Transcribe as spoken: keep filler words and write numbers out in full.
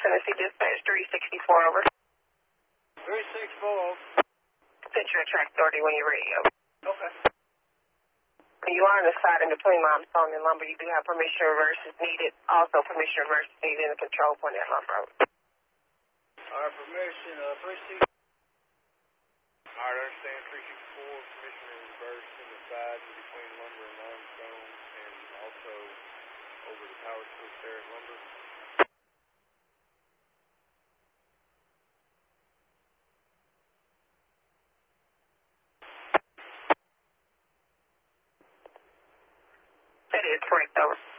Tennessee Dispatch three sixty-four, over. three sixty-four. Send your track thirty when you're ready, over. Okay. You are on the side in between limestone and lumber. You do have permission to reverse if needed. Also, permission to reverse is needed in the control point at lumber. All right, permission, uh, three sixty. All right, I understand, three sixty-four, permission to reverse in the side in between lumber and limestone, and also over the power switch there at lumber. That is correct, over.